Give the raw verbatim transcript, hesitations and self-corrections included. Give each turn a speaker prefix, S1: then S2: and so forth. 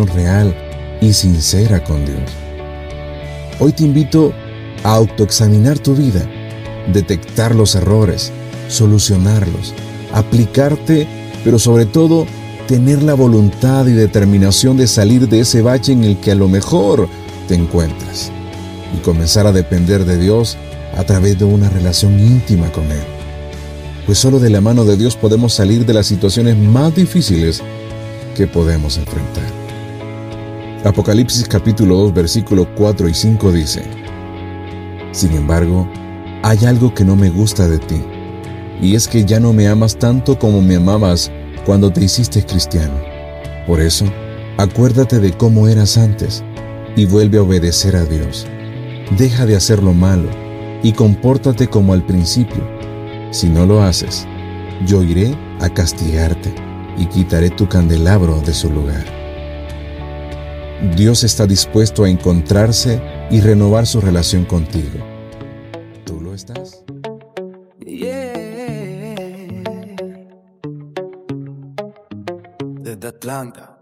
S1: comunión real y sincera con Dios. Hoy te invito a autoexaminar tu vida, detectar los errores, solucionarlos, aplicarte, pero sobre todo tener la voluntad y determinación de salir de ese bache en el que a lo mejor te encuentras y comenzar a depender de Dios a través de una relación íntima con Él. Pues solo de la mano de Dios podemos salir de las situaciones más difíciles que podemos enfrentar. Apocalipsis capítulo dos, versículos cuatro y cinco dice: Sin embargo, hay algo que no me gusta de ti, y es que ya no me amas tanto como me amabas cuando te hiciste cristiano. Por eso, acuérdate de cómo eras antes y vuelve a obedecer a Dios. Deja de hacer lo malo y compórtate como al principio. Si no lo haces, yo iré a castigarte y quitaré tu candelabro de su lugar. Dios está dispuesto a encontrarse y renovar su relación contigo. ¿Tú lo estás?
S2: Yeah. Desde Atlanta.